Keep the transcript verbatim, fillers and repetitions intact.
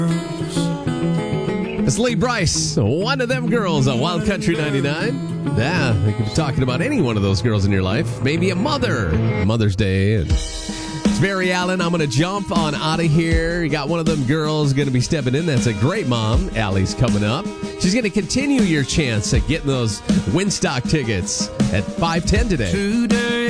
It's Lee Bryce, one of them girls on Wild Country ninety-nine. Yeah, we could be talking about any one of those girls in your life. Maybe a mother. Mother's Day. And it's Barry Allen. I'm going to jump on out of here. You got one of them girls going to be stepping in. That's a great mom. Allie's coming up. She's going to continue your chance at getting those Winstock tickets at five ten today. Today.